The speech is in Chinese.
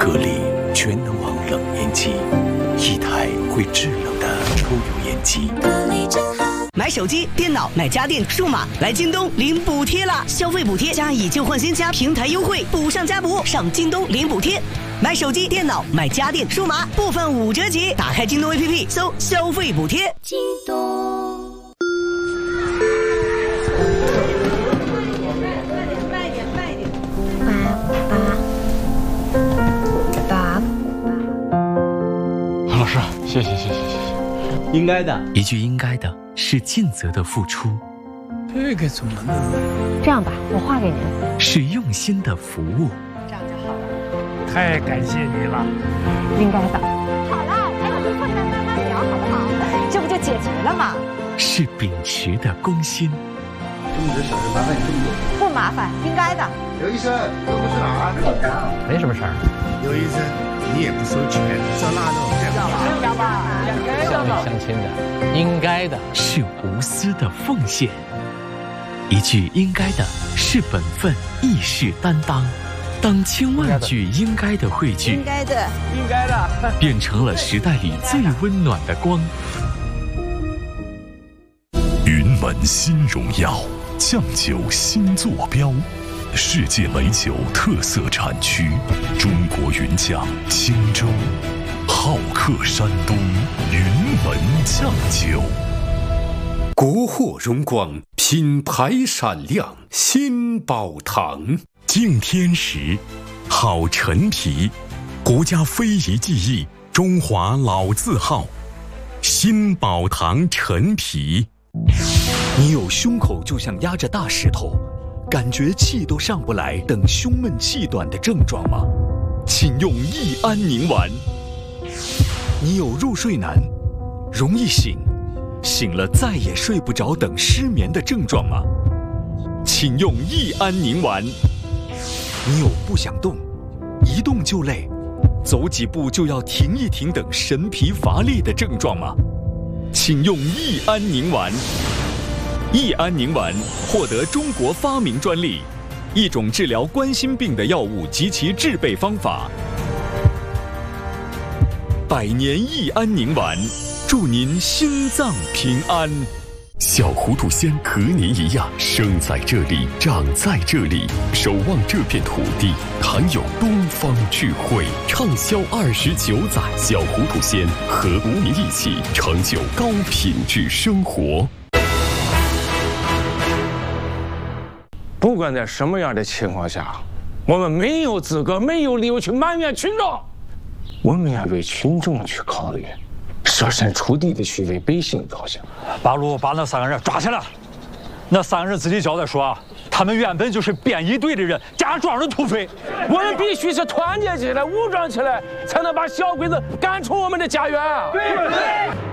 格力全能王冷烟机，一台会制冷的抽油烟机。 格力真好。 买手机、电脑、买家电、数码，来京东领补贴啦！消费补贴加以旧换新加平台优惠，补上加补，上京东领补贴。买手机、电脑、买家电、数码，部分5折起。打开京东 APP， 搜消费补贴。 京东。 老师，谢谢。 应该的， 一句应该的是尽责的付出， 这个怎么弄？ 这样吧，我画给您。 是用心的服务。 这样就好了。 太感谢你了。 应该的。好了，陪我们困难慢慢聊，好不好？这不就解决了吗？ 是秉持的公心。 这么点小事麻烦你这么多？ 不麻烦，应该的。 刘医生，这不是哪儿？ 没什么事儿。 刘医生，你也不收钱，烧腊肉还不乡里乡亲的，应该的， 是无私的奉献。一句应该的是本分，义士担当。当千万句应该的汇聚， 应该的， 变成了时代里最温暖的光。 云门新荣耀，酱酒新坐标，世界美酒特色产区，中国云酱青州，好客山东，云门酱酒。 国货荣光，品牌闪亮，新宝堂。 敬天时，好陈皮，国家非遗技艺，中华老字号，新宝堂陈皮。 你有胸口就像压着大石头，感觉气都上不来等胸闷气短的症状吗？请用益安宁丸。你有入睡难，容易醒，醒了再也睡不着等失眠的症状吗？请用益安宁丸。你有不想动，一动就累，走几步就要停一停等神疲乏力的症状吗？请用益安宁丸。益安宁丸获得中国发明专利，一种治疗冠心病的药物及其制备方法。百年益安宁丸，祝您心脏平安。 小糊涂仙和您一样，生在这里，长在这里，守望这片土地，含有东方智慧，畅销29载。小糊涂仙和您一起成就高品质生活。 不管在什么样的情况下，我们没有资格、没有理由去埋怨群众，我们要为群众去考虑，设身处地的去为百姓着想。 八路把那3个人抓起来，那3个人自己交代说，他们原本就是便衣队的人，假装的土匪。 我们必须是团结起来、武装起来，才能把小鬼子赶出我们的家园。对。